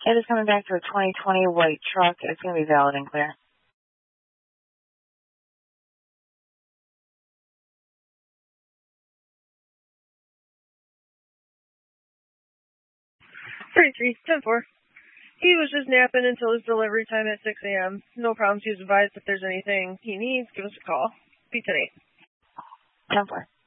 It is coming back to a 2020 white truck. It's going to be valid and clear. Three, 10-4. He was just napping until his delivery time at 6 a.m. No problems. He was advised if there's anything he needs, give us a call. Be 10-8. 10-4.